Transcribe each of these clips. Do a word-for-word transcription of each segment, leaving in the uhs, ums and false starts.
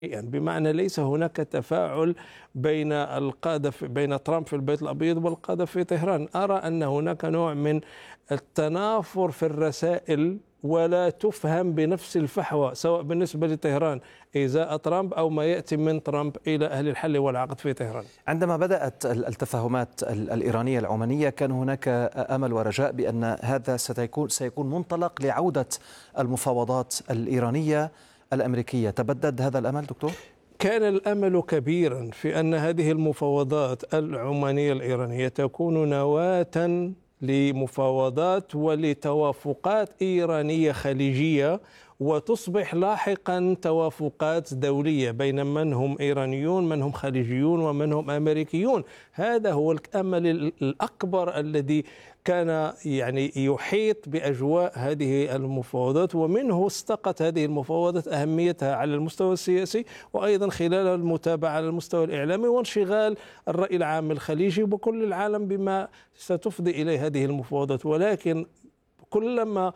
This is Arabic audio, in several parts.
يعني بمعنى ليس هناك تفاعل بين القادة بين ترامب في البيت الأبيض والقادة في طهران. أرى أن هناك نوع من التنافر في الرسائل ولا تفهم بنفس الفحوى، سواء بالنسبة لطهران إزاء ترامب أو ما يأتي من ترامب إلى أهل الحل والعقد في طهران. عندما بدأت التفاهمات الإيرانية العمانية كان هناك أمل ورجاء بأن هذا سيكون سيكون منطلق لعودة المفاوضات الإيرانية الأمريكية. تبدد هذا الأمل دكتور؟ كان الأمل كبيرا في أن هذه المفاوضات العمانية الإيرانية تكون نواة لمفاوضات ولتوافقات إيرانية خليجية، وتصبح لاحقا توافقات دولية بين من هم إيرانيون، من هم خليجيون، ومن هم أمريكيون. هذا هو الأمل الأكبر الذي كان يعني يحيط بأجواء هذه المفاوضات، ومنه استقت هذه المفاوضات أهميتها على المستوى السياسي، وأيضا خلال المتابعة على المستوى الإعلامي وانشغال الرأي العام الخليجي وكل العالم بما ستفضي إليه هذه المفاوضات. ولكن كلما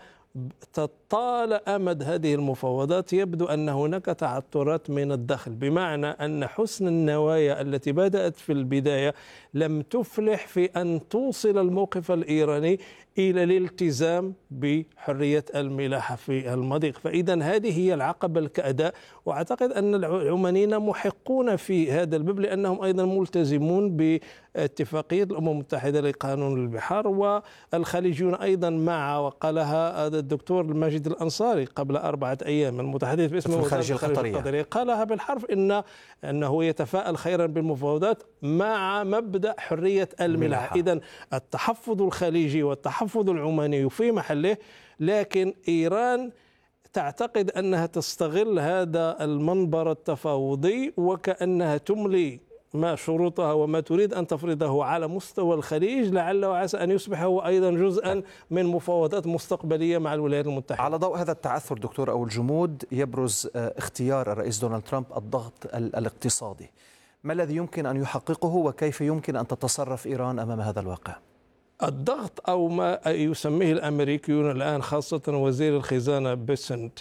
تطال أمد هذه المفاوضات يبدو أن هناك تعثرات من الداخل، بمعنى أن حسن النوايا التي بدأت في البداية لم تفلح في أن توصل الموقف الإيراني إلى الالتزام بحرية الملاحة في المضيق. فإذا هذه هي العقبة الكأداء، وأعتقد أن العمانيين محقون في هذا الباب، لأنهم أيضا ملتزمون باتفاقية الأمم المتحدة لقانون البحار، والخليجيون أيضا مع، وقالها الدكتور ماجد الأنصاري قبل أربعة أيام المتحدث باسم الخارجية القطرية، قالها بالحرف إن أنه يتفاءل خيرا بالمفاوضات مع مبدأ حرية الملاحة. إذن التحفظ الخليجي والتحفظ العماني في محله، لكن إيران تعتقد أنها تستغل هذا المنبر التفاوضي وكأنها تملي ما شروطها وما تريد أن تفرضه على مستوى الخليج، لعل وعسى أن يصبح هو أيضا جزءا من مفاوضات مستقبلية مع الولايات المتحدة. على ضوء هذا التعثر دكتور أو الجمود يبرز اختيار الرئيس دونالد ترامب الضغط الاقتصادي. ما الذي يمكن أن يحققه وكيف يمكن أن تتصرف إيران أمام هذا الواقع؟ الضغط أو ما يسميه الأمريكيون الآن خاصة وزير الخزانة بيسنت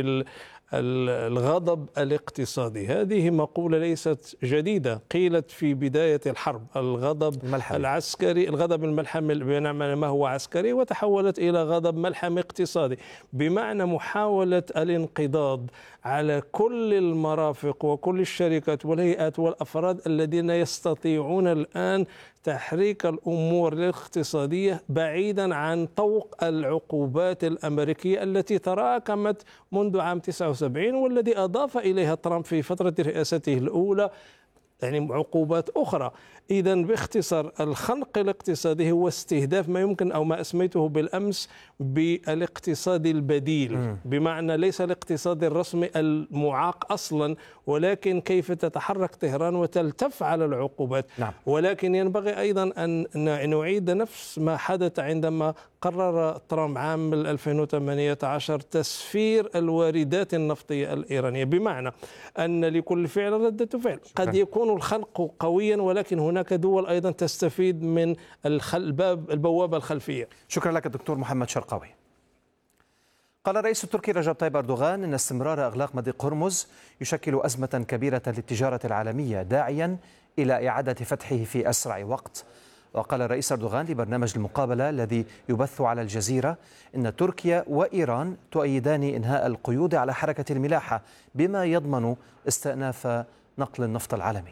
بالغضب الاقتصادي، هذه مقولة ليست جديدة، قيلت في بداية الحرب. الغضب الملحمي. العسكري، الغضب الملحمي بمعنى ما هو عسكري، وتحولت إلى غضب ملحمي اقتصادي، بمعنى محاولة الانقضاض على كل المرافق وكل الشركات والهيئات والأفراد الذين يستطيعون الآن تحريك الأمور الاقتصادية بعيدا عن طوق العقوبات الأمريكية التي تراكمت منذ عام تسعة وسبعين، والذي أضاف إليها ترامب في فترة رئاسته الأولى يعني عقوبات أخرى. إذا باختصار الخنق الاقتصادي هو استهداف ما يمكن أو ما أسميته بالأمس بالاقتصاد البديل، م. بمعنى ليس الاقتصاد الرسمي المعاق أصلا، ولكن كيف تتحرك طهران وتلتف على العقوبات. نعم. ولكن ينبغي أيضا أن نعيد نفس ما حدث عندما قرر ترامب عام ألفين وثمانية عشر تسفير الواردات النفطية الإيرانية، بمعنى أن لكل فعل ردة فعل. قد يكون الخنق قويا، ولكن هناك دول أيضا تستفيد من الباب البوابة الخلفية. شكرا لك الدكتور محمد شرقاوي. قال الرئيس التركي رجب طيب أردوغان إن استمرار إغلاق مضيق هرمز يشكل أزمة كبيرة للتجارة العالمية، داعيا إلى إعادة فتحه في أسرع وقت. وقال الرئيس أردوغان لبرنامج المقابلة الذي يبث على الجزيرة إن تركيا وإيران تؤيدان إنهاء القيود على حركة الملاحة بما يضمن استئناف نقل النفط العالمي.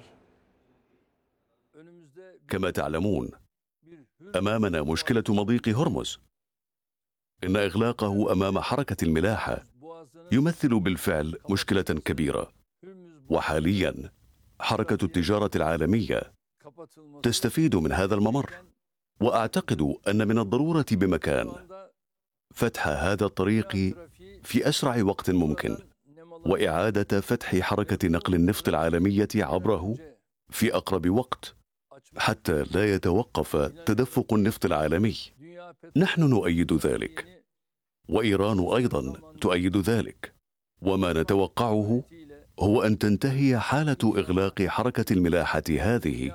كما تعلمون أمامنا مشكلة مضيق هرمز. إن إغلاقه أمام حركة الملاحة يمثل بالفعل مشكلة كبيرة، وحاليا حركة التجارة العالمية تستفيد من هذا الممر، وأعتقد أن من الضرورة بمكان فتح هذا الطريق في أسرع وقت ممكن، وإعادة فتح حركة نقل النفط العالمية عبره في أقرب وقت حتى لا يتوقف تدفق النفط العالمي. نحن نؤيد ذلك، وإيران أيضا تؤيد ذلك، وما نتوقعه هو أن تنتهي حالة إغلاق حركة الملاحة هذه.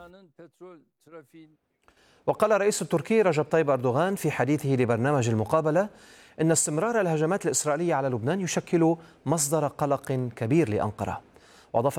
وقال الرئيس التركي رجب طيب أردوغان في حديثه لبرنامج المقابلة إن استمرار الهجمات الإسرائيلية على لبنان يشكل مصدر قلق كبير لأنقرة. وأضاف